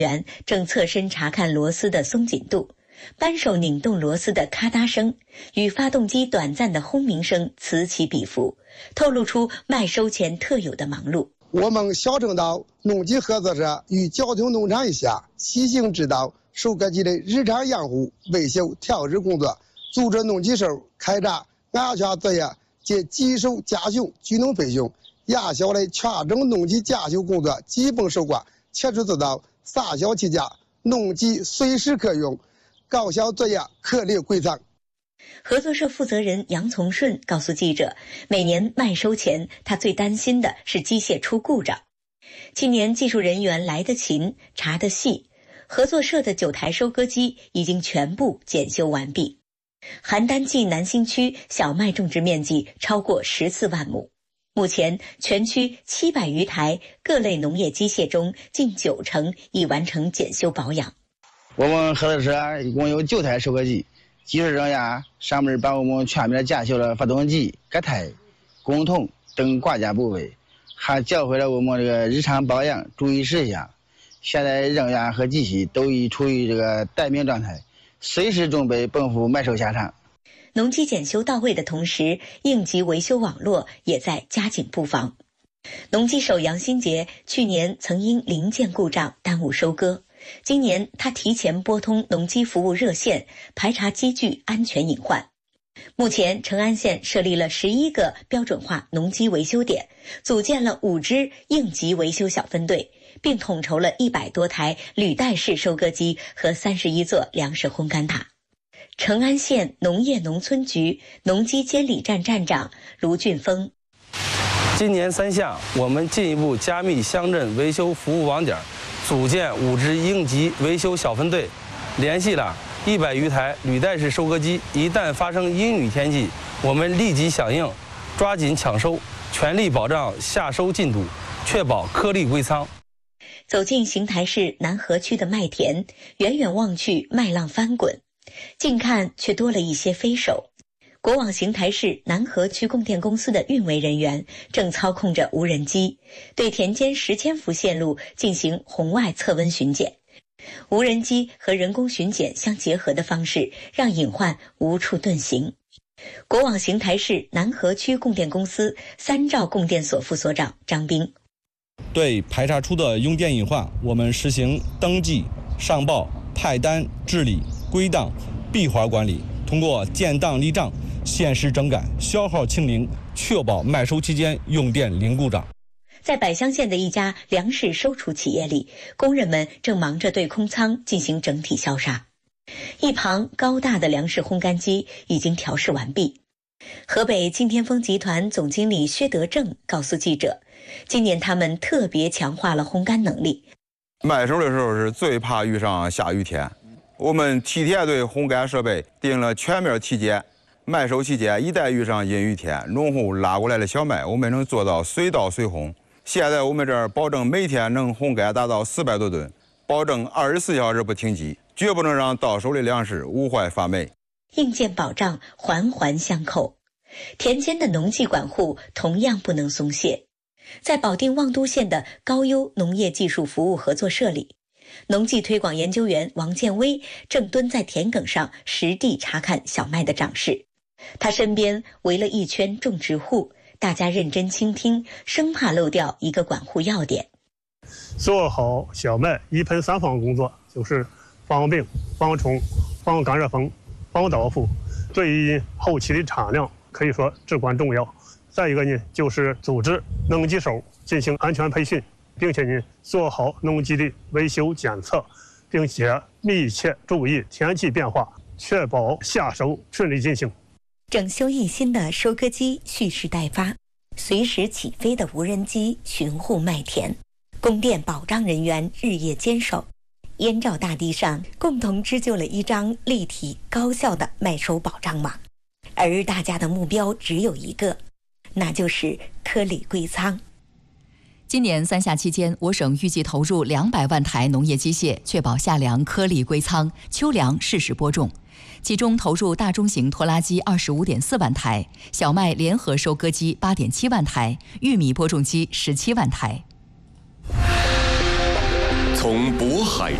员正侧身查看螺丝的松紧度，扳手拧动螺丝的咔嗒声与发动机短暂的轰鸣声此起彼伏，透露出麦收前特有的忙碌。 我们小城道农机合作社与交通农场一下细心指导收割机的日常养护、维修、调试工作，组织农机手开展安全作业及机手驾训、机动培训，压小的全整农机驾修工作基本收官，切实做到撒小起家，农机随时可用，高效作业颗粒归仓。 合作社负责人杨从顺告诉记者，每年麦收前，他最担心的是机械出故障。今年技术人员来得勤，查得细，合作社的9台收割机已经全部检修完毕。邯郸冀南新区小麦种植面积超过14万亩，目前全区700余台各类农业机械中，近90%已完成检修保养。 我们合作社一共有9台收割机，技术人员上门把我们全面检修了发动机、各胎、工筒等挂件部位，还教会了我们这个日常保养注意事项。现在人员和机器都已处于这个待命状态，随时准备奔赴麦收现场。 农机检修到位的同时，应急维修网络也在加紧布防。农机手杨新杰去年曾因零件故障耽误收割，今年他提前拨通农机服务热线，排查机具安全隐患。目前成安县设立了11个标准化农机维修点，组建了5支应急维修小分队，并统筹了100多台履带式收割机和31座粮食烘干塔。成安县农业农村局农机监理站站长卢俊峰， 今年3项，我们进一步加密乡镇维修服务网点，组建5支应急维修小分队，联系了100余台履带式收割机。一旦发生阴雨天气，我们立即响应，抓紧抢收，全力保障下收进度，确保颗粒归仓。 走进邢台市南河区的麦田，远远望去麦浪翻滚，近看却多了一些飞手。国网邢台市南河区供电公司的运维人员正操控着无人机，对田间10千伏线路进行红外测温巡检。无人机和人工巡检相结合的方式，让隐患无处遁形。国网邢台市南河区供电公司3兆供电所副所长张斌， 对排查出的用电隐患，我们实行登记、上报、派单、治理、归档、闭环管理，通过建档立账、限时整改、消耗清零，确保麦收期间用电零故障。 在百乡县的一家粮食收储企业里，工人们正忙着对空仓进行整体消杀。一旁高大的粮食烘干机已经调试完毕。河北金天风集团总经理薛德正告诉记者，今年他们特别强化了烘干能力。 麦收的时候是最怕遇上下雨天，我们提前对烘干设备定了全面体检。麦收期间一旦遇上阴雨天，农户拉过来的小麦，我们能做到随到随烘。现在我们这儿保证每天能烘干达到400多吨，保证24小时不停机，绝不能让到手的粮食无坏发霉。 硬件保障环环相扣，田间的农技管护同样不能松懈。在保定望都县的高优农业技术服务合作社里，农技推广研究员王建威正蹲在田埂上实地查看小麦的长势。他身边围了一圈种植户，大家认真倾听，生怕漏掉一个管护要点。 做好小麦1盆3防工作，就是防病、防虫、防干热风、防倒伏，对于后期的产量可以说至关重要。再一个呢，就是组织农机手进行安全培训，并且呢做好农机的维修检测，并且密切注意天气变化，确保下收顺利进行。 整修一新的收割机蓄势待发，随时起飞的无人机巡护麦田，供电保障人员日夜坚守，燕赵大地上共同织就了一张立体高效的麦收保障网。而大家的目标只有一个，那就是颗粒归仓。 今年3夏期间，我省预计投入200万台农业机械，确保夏粮颗粒归仓，秋粮适时播种。其中投入大中型拖拉机25.4万台，小麦联合收割机8.7万台，玉米播种机17万台。 从渤海